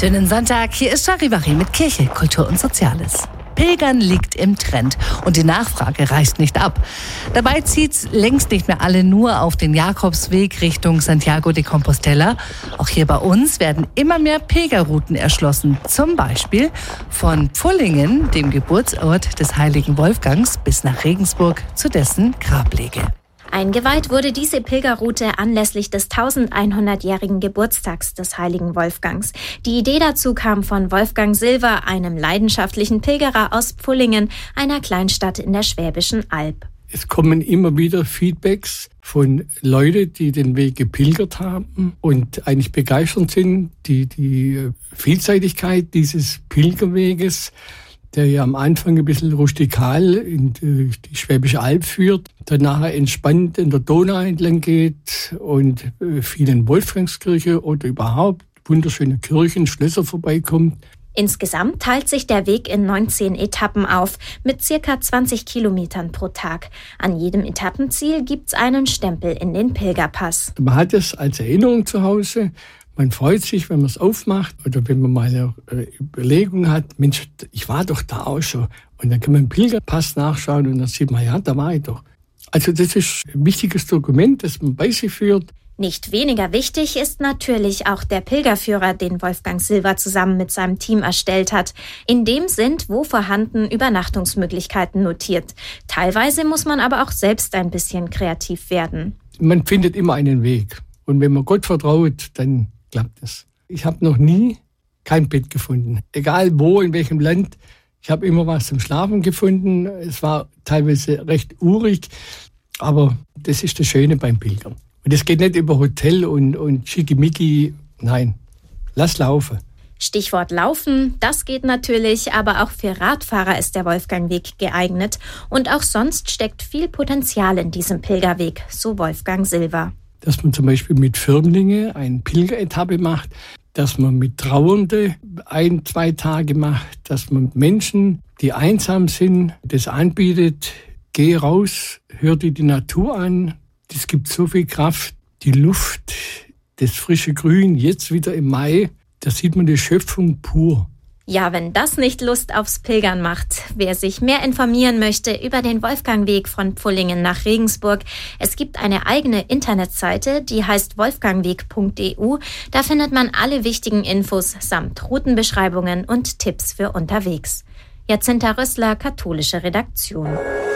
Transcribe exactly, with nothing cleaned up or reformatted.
Schönen Sonntag, hier ist Charivari mit Kirche, Kultur und Soziales. Pilgern liegt im Trend und die Nachfrage reißt nicht ab. Dabei zieht's längst nicht mehr alle nur auf den Jakobsweg Richtung Santiago de Compostela. Auch hier bei uns werden immer mehr Pilgerrouten erschlossen. Zum Beispiel von Pfullingen, dem Geburtsort des heiligen Wolfgangs, bis nach Regensburg zu dessen Grablege. Eingeweiht wurde diese Pilgerroute anlässlich des tausendeinhundertjährigen Geburtstags des heiligen Wolfgangs. Die Idee dazu kam von Wolfgang Silver, einem leidenschaftlichen Pilgerer aus Pfullingen, einer Kleinstadt in der Schwäbischen Alb. Es kommen immer wieder Feedbacks von Leuten, die den Weg gepilgert haben und eigentlich begeistert sind, die die Vielseitigkeit dieses Pilgerweges, der ja am Anfang ein bisschen rustikal in die Schwäbische Alb führt, dann nachher entspannt in der Donau entlang geht und vielen Wolfgangskirche oder überhaupt wunderschöne Kirchen, Schlösser vorbeikommt. Insgesamt teilt sich der Weg in neunzehn Etappen auf, mit circa zwanzig Kilometern pro Tag. An jedem Etappenziel gibt's einen Stempel in den Pilgerpass. Man hat es als Erinnerung zu Hause. Man freut sich, wenn man es aufmacht oder wenn man mal eine Überlegung hat, Mensch, ich war doch da auch schon. Und dann kann man im Pilgerpass nachschauen und dann sieht man, ja, da war ich doch. Also das ist ein wichtiges Dokument, das man bei sich führt. Nicht weniger wichtig ist natürlich auch der Pilgerführer, den Wolfgang Silver zusammen mit seinem Team erstellt hat. In dem sind, wo vorhanden, Übernachtungsmöglichkeiten notiert. Teilweise muss man aber auch selbst ein bisschen kreativ werden. Man findet immer einen Weg. Und wenn man Gott vertraut, dann klappt es. Ich habe noch nie kein Bett gefunden. Egal wo, in welchem Land. Ich habe immer was zum Schlafen gefunden. Es war teilweise recht urig. Aber das ist das Schöne beim Pilgern. Und es geht nicht über Hotel und, und Schickimicki. Nein, lass laufen. Stichwort Laufen, das geht natürlich, aber auch für Radfahrer ist der Wolfgangweg geeignet. Und auch sonst steckt viel Potenzial in diesem Pilgerweg, so Wolfgang Silver. Dass man zum Beispiel mit Firmlinge eine Pilgeretappe macht, dass man mit Trauernde ein, zwei Tage macht, dass man Menschen, die einsam sind, das anbietet. Geh raus, hör dir die Natur an. Das gibt so viel Kraft. Die Luft, das frische Grün, jetzt wieder im Mai, da sieht man die Schöpfung pur. Ja, wenn das nicht Lust aufs Pilgern macht. Wer sich mehr informieren möchte über den Wolfgangweg von Pfullingen nach Regensburg, es gibt eine eigene Internetseite, die heißt wolfgangweg punkt e u. Da findet man alle wichtigen Infos samt Routenbeschreibungen und Tipps für unterwegs. Jacinta Rössler, katholische Redaktion.